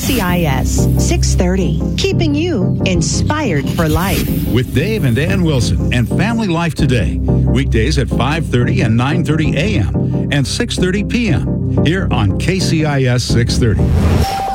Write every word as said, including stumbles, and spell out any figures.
C I S six thirty, keeping you inspired for life. With Dave and Ann Wilson and Family Life Today. Weekdays at five thirty and nine thirty a.m. and six thirty p.m. here on K C I S six thirty.